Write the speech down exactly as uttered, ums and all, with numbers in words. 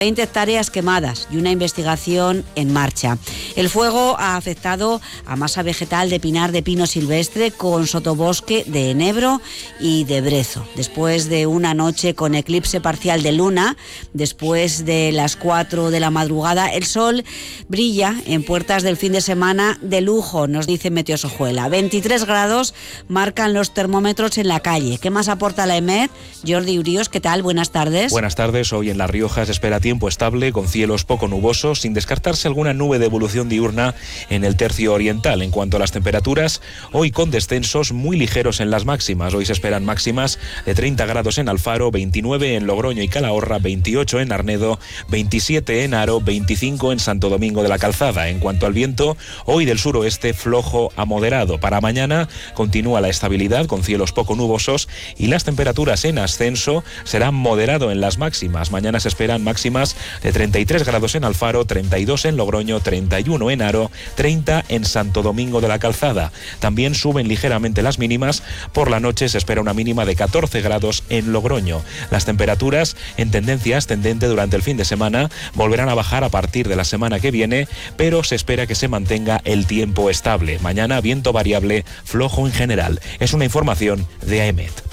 veinte hectáreas quemadas y una investigación en marcha. El fuego ha afectado a masa vegetal de pinar de pino silvestre con sotobosque de enebro y de brezo. Después de una noche con eclipse parcial de luna, después de las cuatro de la madrugada, el sol brilla en puertas del fin de semana de lujo, nos dice Meteosojuela. veintitrés grados marcan los termómetros en la calle. ¿Qué más aporta la EMET? Jordi Urios, ¿qué tal? Buenas tardes. Buenas tardes. Hoy en La Rioja se espera tiempo estable, con cielos poco nubosos, sin descartarse alguna nube de evolución diurna en el tercio oriental. En cuanto a las temperaturas, hoy con descensos muy ligeros en las máximas. Hoy se esperan máximas de treinta grados en Alfaro, veintinueve en Logroño y Calahorra, veintiocho en Arnedo, veintisiete en Haro, veinticinco en Santo Domingo de la Calzada. En cuanto al viento, hoy del suroeste flojo a moderado. Para mañana continúa la estabilidad con cielos poco nubosos y las temperaturas en ascenso serán moderado en las máximas. Mañana se esperan máximas de treinta y tres grados en Alfaro, treinta y dos en Logroño, treinta y uno en Haro, treinta en Santo Domingo de la Calzada. También suben ligeramente las mínimas. Por la noche se espera una mínima de catorce grados en Logroño. Las temperaturas en tendencia ascendente durante el fin de semana volverán a bajar a partir de la semana que viene, pero se espera que se mantenga el tiempo estable. Mañana viento variable, flojo en general. Es una información de A E M E T.